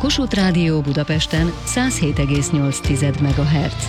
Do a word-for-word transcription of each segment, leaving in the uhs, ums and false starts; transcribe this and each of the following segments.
Kossuth Rádió Budapesten száz hét egész nyolc megahertz.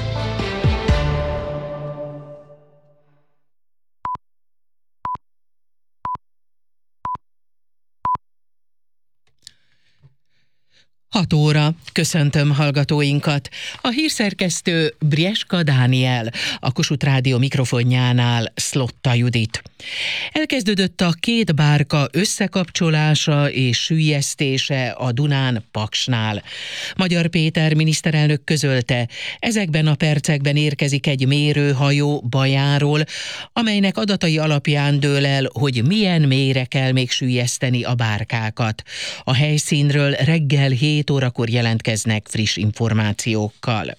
hat óra. Köszöntöm hallgatóinkat. A hírszerkesztő Brieska Dániel, a Kossuth Rádió mikrofonjánál Szlotta Judit. Elkezdődött a két bárka összekapcsolása és süllyesztése a Dunán Paksnál. Magyar Péter miniszterelnök közölte, ezekben a percekben érkezik egy mérőhajó Bajáról, amelynek adatai alapján dől el, hogy milyen mélyre kell még süllyeszteni a bárkákat. A helyszínről reggel hét órakor jelentkeznek friss információkkal.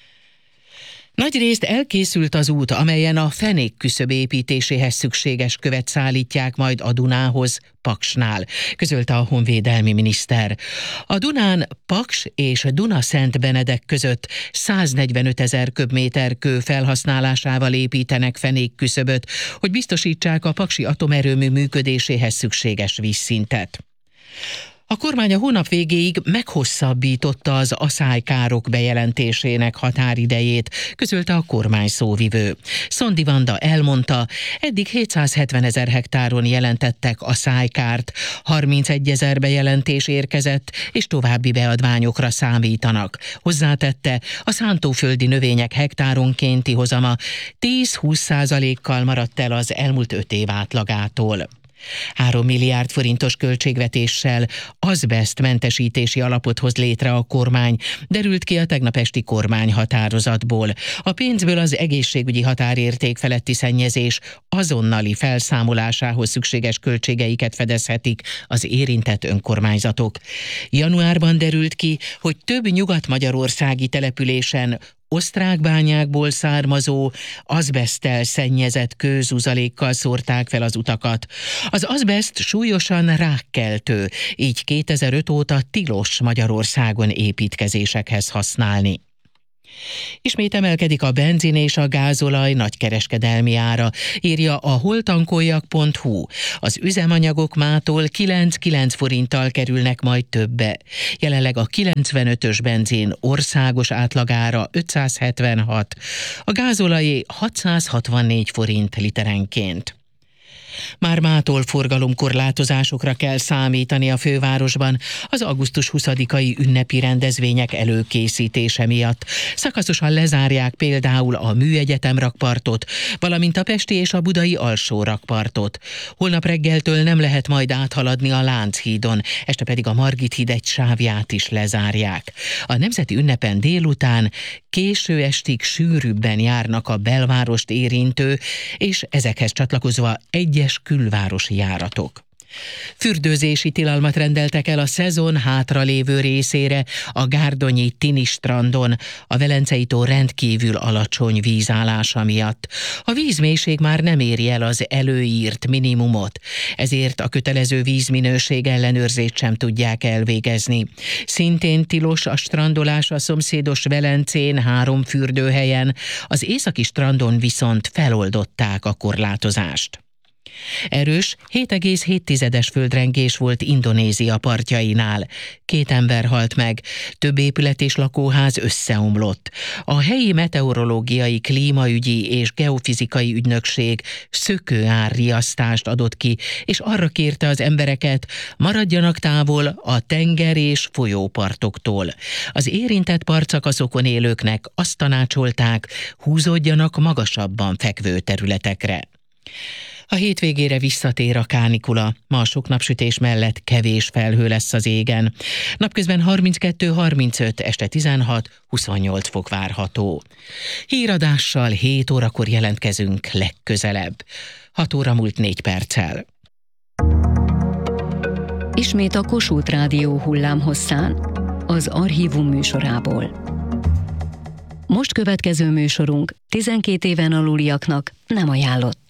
Nagyrészt elkészült az út, amelyen a fenékküszöb építéséhez szükséges követ szállítják majd a Dunához Paksnál, közölte a honvédelmi miniszter. A Dunán Paks és Duna-Szent Benedek között száznegyvenöt ezer köbméter kő felhasználásával építenek fenékküszöböt, hogy biztosítsák a paksi atomerőmű működéséhez szükséges vízszintet. A kormány a hónap végéig meghosszabbította az aszálykárok bejelentésének határidejét, közölte a kormány szóvivő. Szondi Vanda elmondta, eddig hétszázhetven ezer hektáron jelentettek aszálykárt, harmincegy ezer bejelentés érkezett, és további beadványokra számítanak. Hozzátette, a szántóföldi növények hektáronkénti hozama tíz-húsz százalékkal maradt el az elmúlt öt év átlagától. Három milliárd forintos költségvetéssel azbesztmentesítési alapot hoz létre a kormány, derült ki a tegnap esti kormányhatározatból. A pénzből az egészségügyi határérték feletti szennyezés azonnali felszámolásához szükséges költségeiket fedezhetik az érintett önkormányzatok. Januárban derült ki, hogy több nyugat-magyarországi településen osztrák bányákból származó, azbeszttel szennyezett kőzuzalékkal szórták fel az utakat. Az azbeszt súlyosan rákkeltő, így kétezer-öt óta tilos Magyarországon építkezésekhez használni. Ismét emelkedik a benzin és a gázolaj nagykereskedelmi ára, írja a holtankoljak pont hu. Az üzemanyagok mától kilenc-kilenc forinttal kerülnek majd többe. Jelenleg a kilencvenötös benzin országos átlagára ötszázhetvenhat, a gázolajé hatszázhatvannégy forint literenként. Már mától forgalomkorlátozásokra kell számítani a fővárosban az augusztus huszadikai ünnepi rendezvények előkészítése miatt. Szakaszosan lezárják például a Műegyetem rakpartot, valamint a pesti és a budai alsó rakpartot. Holnap reggeltől nem lehet majd áthaladni a Lánchídon, este pedig a Margit híd egy sávját is lezárják. A nemzeti ünnepen délután késő estig sűrűbben járnak a belvárost érintő, és ezekhez csatlakozva egyes külvárosi járatok. Fürdőzési tilalmat rendeltek el a szezon hátralévő részére a gárdonyi Tini strandon, a Velencei tó rendkívül alacsony vízállása miatt. A vízmélység már nem éri el az előírt minimumot, ezért a kötelező vízminőség ellenőrzést sem tudják elvégezni. Szintén tilos a strandolás a szomszédos Velencén három fürdőhelyen, az északi strandon viszont feloldották a korlátozást. Erős hét egész hét földrengés volt Indonézia partjainál. Két ember halt meg, több épület és lakóház összeomlott. A helyi meteorológiai, klímaügyi és geofizikai ügynökség szökőárriasztást adott ki, és arra kérte az embereket, maradjanak távol a tenger és folyópartoktól. Az érintett partszakaszokon élőknek azt tanácsolták, húzódjanak magasabban fekvő területekre. A hétvégére visszatér a kánikula, ma sok napsütés mellett kevés felhő lesz az égen. Napközben harminckettő-harmincöt, este tizenhat-huszonnyolc fok várható. Híradással hét órakor jelentkezünk legközelebb. hat óra múlt négy perccel. Ismét a Kossuth Rádió hullámhosszán, az Archívum műsorából. Most következő műsorunk tizenkét éven aluliaknak nem ajánlott.